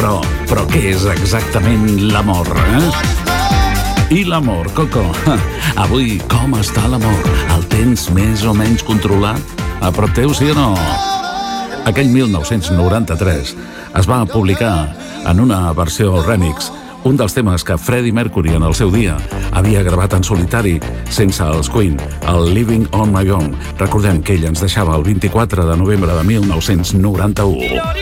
Però què és exactament l'amor, I l'amor, Coco? Avui, com està l'amor? El tens més o menys controlat? A prop teu, sí o no? Aquell 1993 es va publicar en una versió remix un dels temes que Freddie Mercury en el seu dia havia gravat en solitari sense els Queen, el Living on My Own. Recordem que ell ens deixava el 24 de novembre de 1991.